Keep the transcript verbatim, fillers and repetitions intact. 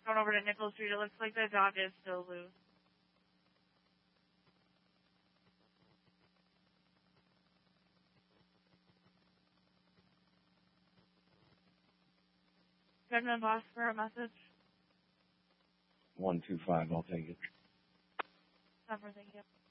Going over to Nickel Street. It looks like the dog is still loose. Goodman boss for a message. One two five. I'll take it. Number, thank you.